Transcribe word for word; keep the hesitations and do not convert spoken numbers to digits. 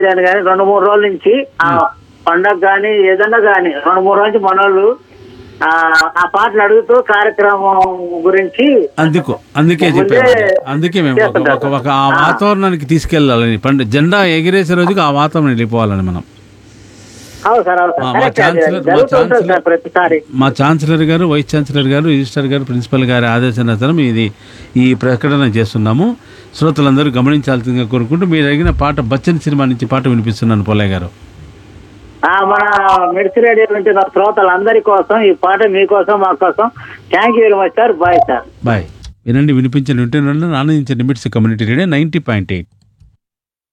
చేయలేను కానీ రెండు మూడు రోజుల నుంచి ఆ పండగ కానీ ఏదన్నా కానీ రెండు మూడు రోజులు మనోళ్ళు ఆ ఆ పాటలు అడుగుతూ కార్యక్రమం గురించి అందుకు అందుకే చెప్పాము అందుకే మేము ఒక ఒక- ఒక ఆ వాతావరణానికి తీసుకెళ్ళాలని పండు జెండా ఎగిరేసే రోజుకి ఆ వాతావరణం వెళ్ళిపోవాలని మనం అవును సార్ అవును సార్ మా కరెక్ట్ అది. ఛాన్సలర్ మా జరుగుతూ ఉంటుంది ఛాన్సలర్ సార్ ప్రతిసారి. మా ఛాన్సలర్ గారు వైస్ ఛాన్సలర్ గారు రిజిస్టర్ గారు ప్రిన్సిపల్ గారి ఆదేశానుసారం ఇది ఈ ప్రకటన చేస్తున్నాము. శ్రోతలందరూ గమనించాల్సిందిగా కోరుకుంటూ మీరు అడిగిన పాట బచ్చన్ సినిమా నుంచి పాట వినిపిస్తున్నాను పోలయ్య గారు. ఆ, మన మిర్చి రేడియో వింటున్న శ్రోతలందరి కోసం ఈ పాట మీకోసం మా కోసం. Thank you very much sir. Bye sir. Bye. వినండి వినిపించండి వింటున్నాను ఆనందించండి మిట్స్ community radio ninety point eight.